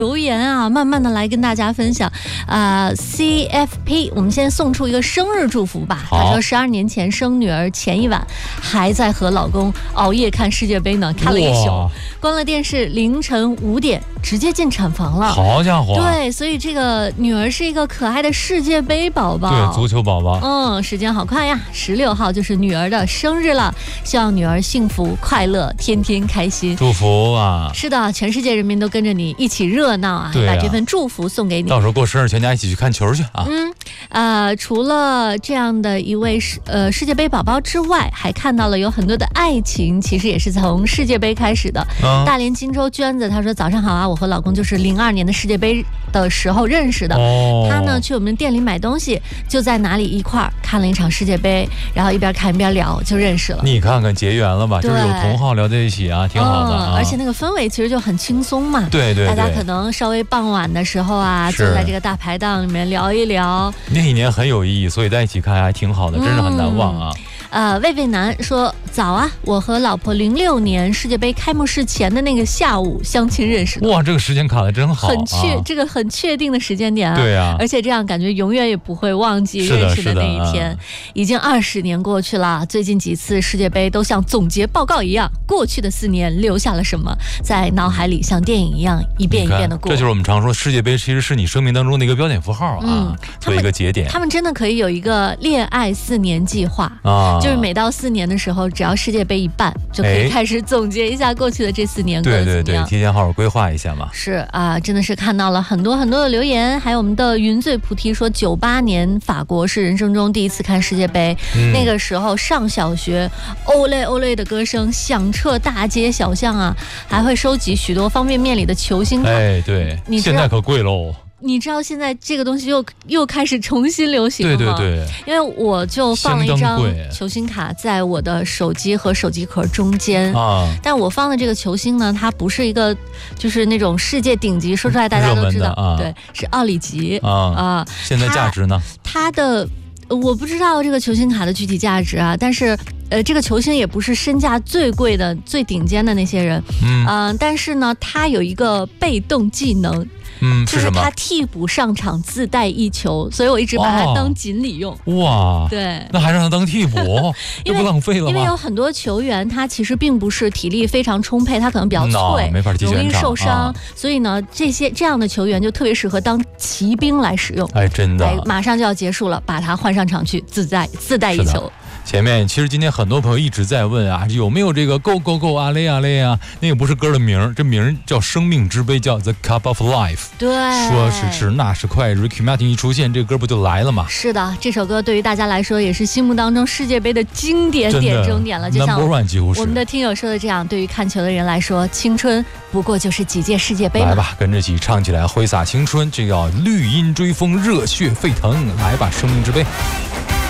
留言啊，慢慢的来跟大家分享。CFP， 我们先送出一个生日祝福吧。他说12年前生女儿前一晚，还在和老公熬夜看世界杯呢，看了一宿，关了电视，凌晨5点直接进产房了。 好家伙！ 对，所以这个女儿是一个可爱的世界杯宝宝， 对，足球宝宝。 时间好快呀，16号就是女儿的生日了，希望女儿幸福快乐，天天开心。 祝福啊！ 是的，全世界人民都跟着你一起热闹啊，把这份祝福送给你。 到时候过生日，全家一起去看球去啊！ 除了这样的一位世界杯宝宝之外，还看到了有很多的爱情，其实也是从世界杯开始的。大连金州娟子她说：“早上好啊，我和老公就是02年的世界杯的时候认识的。他呢去我们店里买东西，就在哪里一块儿看了一场世界杯，然后一边看一边聊，就认识了。 你看看结缘了吧，就是有同好聊在一起啊，挺好的而且那个氛围其实就很轻松嘛。 对， 大家可能稍微傍晚的时候啊，坐在这个大排档里面聊一聊。 那一年很有意义，所以在一起看还挺好的，真是很难忘啊。 魏魏南说：“早啊，我和老婆06年世界杯开幕式前的那个下午相亲认识的。” 哇，这个时间卡得真好， 这个很确定的时间点啊。 对啊， 而且这样感觉永远也不会忘记认识的那一天。已经20年过去了，最近几次世界杯都像总结报告一样，过去的4年留下了什么，在脑海里像电影一样一遍一遍的过。 这就是我们常说，世界杯其实是你生命当中的一个标点符号啊，做一个节点。 他们真的可以有一个恋爱4年计划啊。就是每到4年的时候，只要世界杯一办，就可以开始总结一下过去的这4年过得怎么样。 对，提前好好规划一下嘛。 是啊，真的是看到了很多很多的留言，还有我们的云醉菩提说，98年法国是人生中第一次看世界杯，那个时候上小学，欧嘞欧嘞的歌声响彻大街小巷啊，还会收集许多方便面里的球星卡。 对，现在可贵喽。 你知道现在这个东西又开始重新流行了吗？ 对， 因为我就放了一张球星卡在我的手机和手机壳中间但我放的这个球星呢，它不是一个就是那种世界顶级，说出来大家都知道，对，是奥里吉现在价值呢？ 它的我不知道这个球星卡的具体价值啊，但是这个球星也不是身价最贵的、最顶尖的那些人，但是呢，他有一个被动技能。就是他替补上场自带1球，所以我一直把它当锦鲤用。 哇， 对， 那还让他当替补，这不浪费了吗？ 因为有很多球员他其实并不是体力非常充沛，他可能比较脆， 没法容易受伤，所以呢，这样的球员就特别适合当骑兵来使用。 真的， 马上就要结束了，把他换上场去自带1球。 前面其实今天很多朋友一直在问啊，有没有这个 Go Go Go 阿雷阿雷啊？那个不是歌的名，这名叫生命之杯，叫 The Cup of Life。 对， 说是吃那是快 ，Ricky Martin 一出现，这歌不就来了吗？ 是的，这首歌对于大家来说也是心目当中世界杯的经典点中点了。就像 Number One 几乎是。 我们的听友说的这样，对于看球的人来说，青春不过就是几届世界杯。 来吧，跟着一起唱起来，挥洒青春，这叫绿荫追风，热血沸腾。来吧，生命之杯。